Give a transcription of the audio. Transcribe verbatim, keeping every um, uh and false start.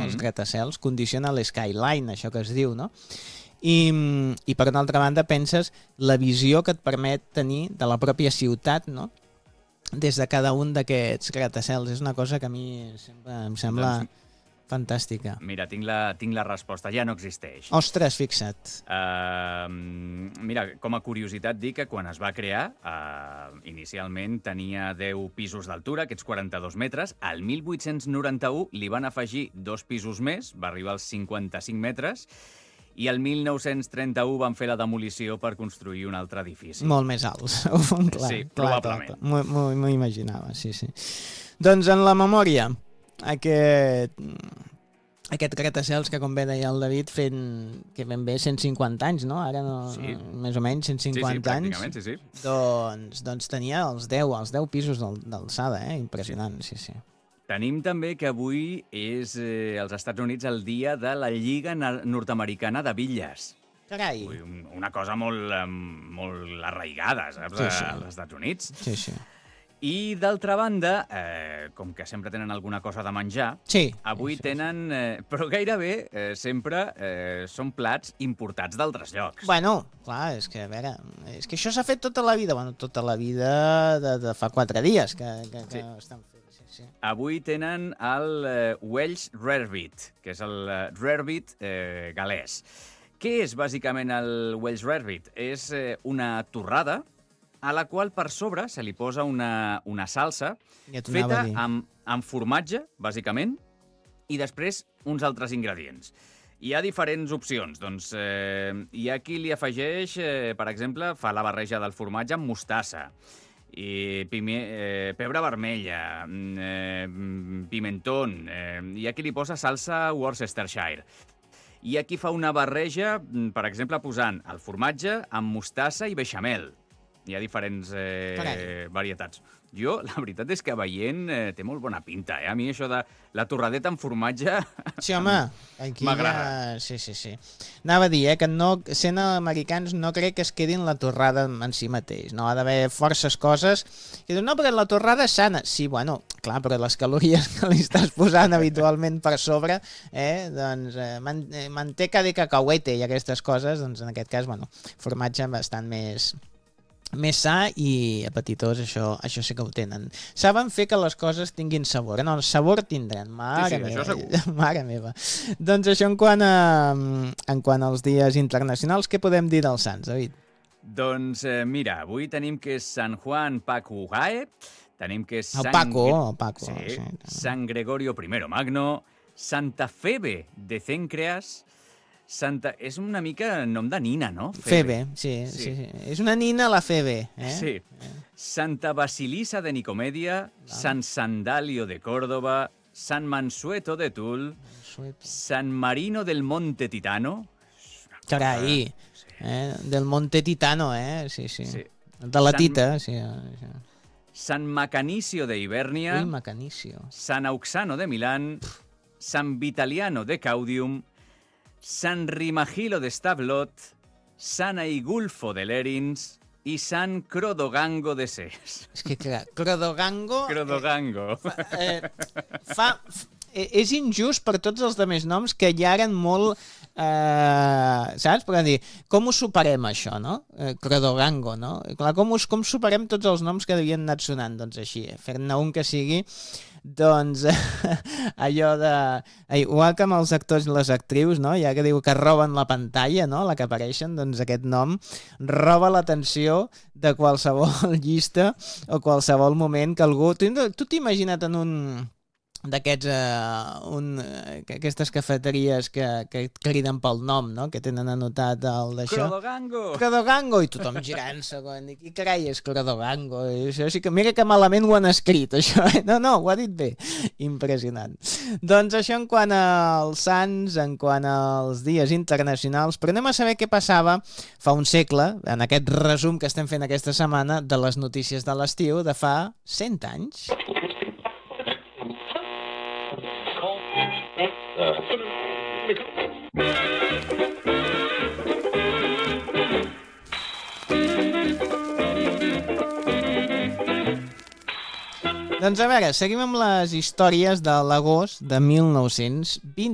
els gratacels, condiciona l'skyline, això que es diu, no? I, i per una altra banda penses la visió que et permet tenir de la pròpia ciutat, no? Des de cada un d'aquests gratacels. És una cosa que a mi sempre em sembla Doncs, fantàstica. mira, tinc la, tinc la resposta. Ja no existeix. Ostres, fixa't. Uh, mira, com a curiositat dic que quan es va crear, uh, inicialment tenia deu pisos d'altura, aquests quaranta-dos metres. Al mil vuit-cents noranta-u li van afegir dos pisos més, va arribar als cinquanta-cinc metres, i el mil nou-cents trenta-u van fer la demolició per construir un altre edifici. Molt més alts. clar, Sí, clar, probablement. clar, clar. M'ho m'ho imaginava, sí, sí. Doncs en la memòria, aquest, aquest gratacels que, com bé deia el David, fent que ben bé cent cinquanta anys, no? Ara no, Sí. més o menys cent cinquanta sí, sí, anys. pràcticament, sí, sí. Doncs, doncs tenia els deu, els deu pisos d'al- d'alçada, eh? Impressionant, sí, sí. Tenim també que avui és eh, als Estats Units el dia de la Lliga Na- Nord-Americana de Bitlles. Carai! Ui, un- una cosa molt, eh, molt arraigada, saps, Sí, sí. als Estats Units. Sí, sí. I, d'altra banda, eh, com que sempre tenen alguna cosa de menjar, Sí. avui sí, sí. tenen... Eh, però gairebé eh, sempre eh, són plats importats d'altres llocs. Bueno, clar, és que, a veure, és que això s'ha fet tota la vida, bueno, tota la vida de, de fa quatre dies que, que, que Sí. estan fent, sí, sí. Avui tenen el eh, Welsh Rarebit, que és el eh, rarebit eh, galès. Què és, bàsicament, el Welsh Rarebit? És eh, una torrada a la qual per sobre se li posa una, una salsa Ja t'ho anava feta a dir. amb, amb formatge, bàsicament, i després uns altres ingredients. Hi ha diferents opcions. Doncs eh, hi ha qui li afegeix, eh, per exemple, fa la barreja del formatge amb mostassa, i pime, eh, pebre vermella, mm, eh, mm, pimentón, eh, hi ha qui li posa salsa Worcestershire. Hi ha qui fa una barreja, mm, per exemple, posant el formatge amb mostassa i beixamel. Hi ha diferents eh, Carai. varietats. Jo, la veritat és que veient eh, té molt bona pinta, eh? A mi això de la torradeta amb formatge... Sí, home, aquí M'agrada. ja... Sí, sí, sí. Anava a dir, eh, que no, sent americans no crec que es quedin la torrada en si mateix, no? Ha d'haver forces coses que diuen, no, perquè la torrada és sana. Sí, bueno, clar, però les calories que li estàs posant habitualment per sobre, eh, doncs, eh, man, eh, manteca de cacahuete i aquestes coses, doncs en aquest cas, bueno, formatge bastant més... més sa i apetitós, això, això sí que ho tenen. Saben fer que les coses tinguin sabor. No, sabor tindran. Mare Sí, sí, meva. això segur. Mare meva. Doncs això en quant, a, en quant als dies internacionals, què podem dir dels sants, David? Doncs eh, mira, avui tenim que és San Juan Pacujae, tenim que és El San... Paco, el Paco. Sí, Sí. San Gregorio I Magno, Santa Febe de Cencreas, Santa... És una mica nom de nina, no? Febe, sí, Sí. sí. sí. És una nina la Febe. Eh? Sí. Santa Basilisa de Nicomèdia, San Sandalio de Córdoba, San Mansueto de Tul, San Marino del Monte Titano. Carai, eh? Del Monte Titano, eh? Sí, sí. Sí. De la Sant- Tita, sí. sí. San Macanicio de Ibernia, Ui, Macanicio. San Auxano de Milán, San Vitaliano de Caudium, San Rimagilo de Stablot, San Aigulfo de Lerins i San Crodogango de Ses. És que, clar, Crodogango... Crodogango. Eh, fa, f- eh, és injust per tots els altres noms que ja eren molt... Eh, saps? Perquè dir, com ho superem això, no? Eh, Crodogango, no? Clar, com, us, com superem tots els noms que havien anat sonant? Doncs així, eh, fer-ne un que sigui doncs allò de... Igual que amb els actors i les actrius, no? Ja que diu que roben la pantalla, no? La que apareixen, doncs aquest nom roba l'atenció de qualsevol llista o qualsevol moment que algú... Tu tu t'imagina't en un d'aquests, uh, un, uh, aquestes cafeteries que, que et criden pel nom, no? Que tenen anotat el d'això. Crodogango! Crodogango, i tothom girant-se, quan dic, qui carai és Crodogango? I això sí que, mira que malament ho han escrit, això, eh? No, no, ho ha dit bé. Impressionant. Doncs això en quant als sants, en quant als dies internacionals, però anem a saber què passava fa un segle, en aquest resum que estem fent aquesta setmana de les notícies de l'estiu de fa cent anys. Doncs a veure, seguim amb les històries de l'agost de mil nou-cents vint.